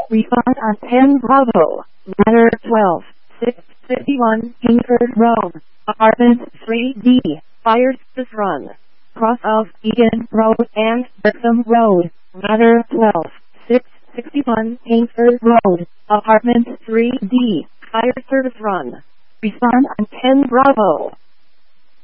Refund on 10 Bravo, Ladder 12, 651 Kingsford Road, Apartment 3D, Fire Service Run. Cross of Egan Road and Berkham Road, Ladder 12, 661 Kingsford Road, Apartment 3D, Fire Service Run. Refund on 10 Bravo.